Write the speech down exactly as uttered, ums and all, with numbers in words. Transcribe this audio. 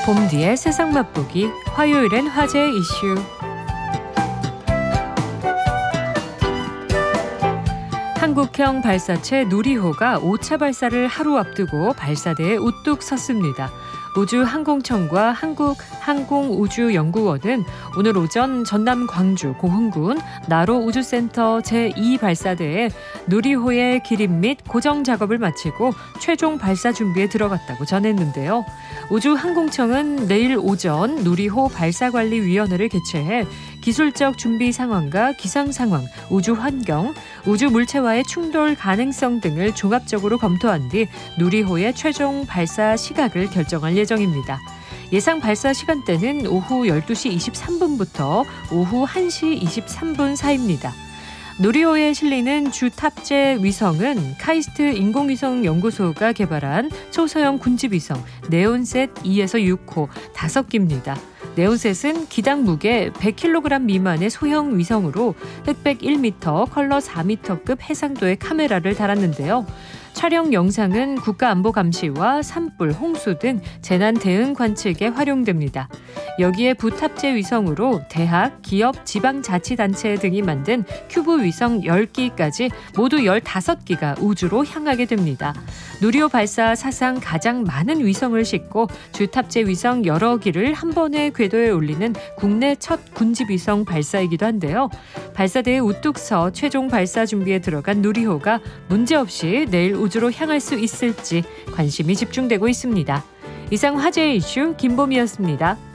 봄 뒤의 세상 맛보기, 화요일엔 화제의 이슈. 한국형 발사체 누리호가 오 차 발사를 하루 앞두고 발사대에 우뚝 섰습니다. 우주항공청과 한국항공우주연구원은 오늘 오전 전남 광주 고흥군 나로우주센터 제이 발사대에 누리호의 기립 및 고정 작업을 마치고 최종 발사 준비에 들어갔다고 전했는데요. 우주항공청은 내일 오전 누리호 발사관리위원회를 개최해 기술적 준비 상황과 기상 상황, 우주 환경, 우주 물체와의 충돌 가능성 등을 종합적으로 검토한 뒤 누리호의 최종 발사 시각을 결정할 예정입니다. 예상 발사 시간대는 오후 열두 시 이십삼 분부터 오후 한 시 이십삼 분 사이입니다. 누리호에 실리는 주 탑재 위성은 카이스트 인공위성연구소가 개발한 초소형 군집위성 네온셋 이에서 육 호 다섯 기입니다. 네온셋은 기당 무게 백 킬로그램 미만의 소형 위성으로 흑백 일 미터, 컬러 사 미터급 해상도의 카메라를 달았는데요. 촬영 영상은 국가안보감시와 산불, 홍수 등 재난 대응 관측에 활용됩니다. 여기에 부탑재 위성으로 대학, 기업, 지방자치단체 등이 만든 큐브 위성 십 기까지 모두 열다섯 기가 우주로 향하게 됩니다. 누리호 발사 사상 가장 많은 위성을 싣고 주탑재 위성 여러 기를 한 번에 궤도에 올리는 국내 첫 군집위성 발사이기도 한데요. 발사대에 우뚝 서 최종 발사 준비에 들어간 누리호가 문제없이 내일 우주로 향할 수 있을지 관심이 집중되고 있습니다. 이상 화제의 이슈 김보미였습니다.